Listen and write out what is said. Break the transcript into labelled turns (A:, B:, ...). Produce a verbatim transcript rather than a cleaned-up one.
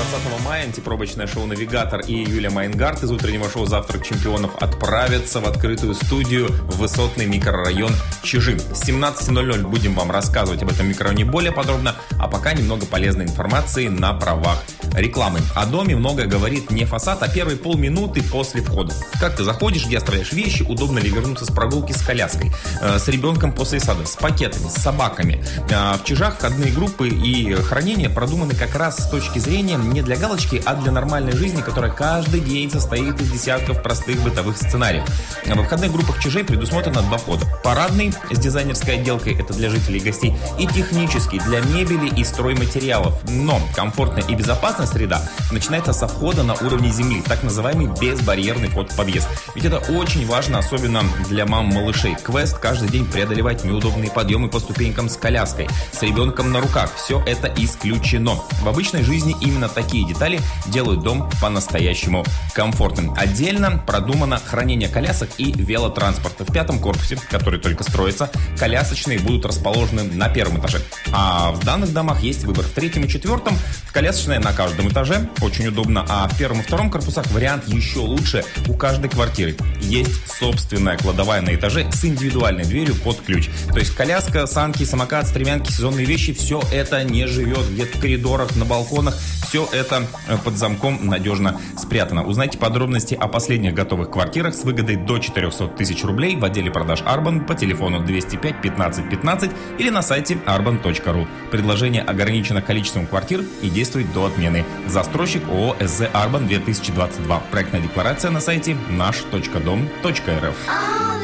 A: двадцатого мая антипробочное шоу «Навигатор» и Юлия Майнгард из утреннего шоу «Завтрак чемпионов» отправятся в открытую студию в высотный микрорайон Чижи. С семнадцати ноль-ноль будем вам рассказывать об этом микрорайоне более подробно, а пока немного полезной информации на правах рекламы. О доме многое говорит не фасад, а первые полминуты после входа. Как ты заходишь, где оставляешь вещи, удобно ли вернуться с прогулки с коляской, э, с ребенком после сада, с пакетами, с собаками. Э, в Чижах входные группы и хранение продуманы как раз с точки зрения не для галочки, а для нормальной жизни, которая каждый день состоит из десятков простых бытовых сценариев. Во входных группах Чижей предусмотрено два входа. Парадный с дизайнерской отделкой, это для жителей и гостей, и технический для мебели и стройматериалов. Но комфортная и безопасная среда начинается со входа на уровне земли, так называемый безбарьерный вход в подъезд. Ведь это очень важно, особенно для мам-малышей. Квест каждый день преодолевать неудобные подъемы по ступенькам с коляской, с ребенком на руках. Все это исключено. В обычной жизни именно такие детали делают дом по-настоящему комфортным. Отдельно продумано хранение колясок и велотранспорта. В пятом корпусе, который только строится, колясочные будут расположены на первом этаже. А в данных домах есть выбор. В третьем и четвертом колясочная на каждом этаже, очень удобно, а в первом и втором корпусах вариант еще лучше. У каждой квартиры есть собственная кладовая на этаже с индивидуальной дверью под ключ. То есть коляска, санки, самокат, стремянки, сезонные вещи, все это не живет где-то в коридорах, на балконах, все это под замком надежно спрятано. Узнайте подробности о последних готовых квартирах с выгодой до четыреста тысяч рублей в отделе продаж Арбан по телефону двести пять пятнадцать пятнадцать или на сайте арбан точка ру. Предложение ограничено количеством квартир и действует до отмены. Застройщик ООО СЗ Арбан две тысячи двадцать два. Проектная декларация на сайте наш точка дом точка эр эф.